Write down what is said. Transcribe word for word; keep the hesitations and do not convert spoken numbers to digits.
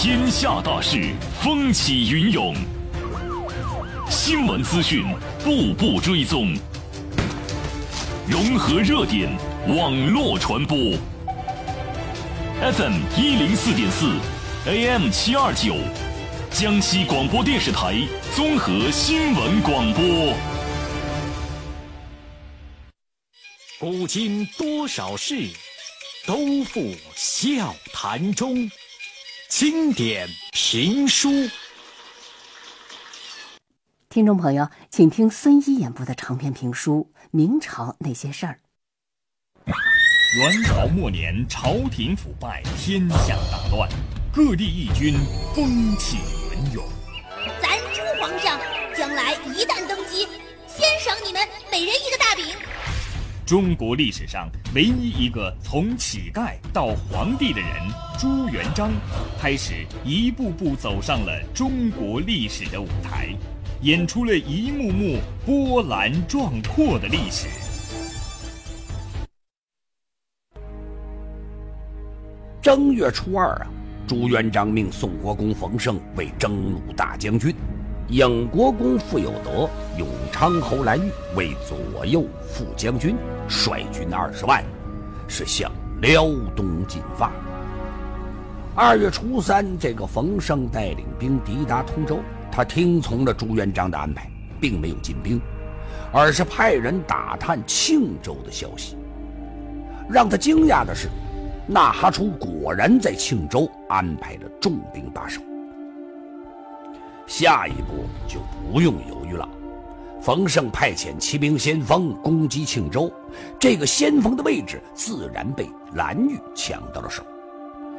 天下大事，风起云涌，新闻资讯步步追踪，融合热点，网络传播。F M 一零四点四 ，A M 七二九，江西广播电视台综合新闻广播。 古今多少事，都付笑谈中。经典评书， 听众朋友，请听孙一演播的长篇评书《明朝那些事儿》。 元朝末年，朝廷腐败，天下大乱，各地义军风起云涌。 咱朱皇上将来一旦登基，先赏你们每人一个大饼。 中国历史上唯一一个从乞丐到皇帝的人朱元璋，开始一步步走上了中国历史的舞台，演出了一幕幕波澜壮阔的历史。 正月初二啊，朱元璋命宋国公冯胜为征虏大将军，英国公傅有德、永昌侯蓝玉为左右副将军，率军二十万，是向辽东进发。二月初三，这个冯胜带领兵抵达通州，他听从了朱元璋的安排，并没有进兵，而是派人打探庆州的消息。让他惊讶的是，纳哈出果然在庆州安排了重兵把守。下一步就不用犹豫了，冯胜派遣骑兵先锋攻击庆州，这个先锋的位置自然被蓝玉抢到了手。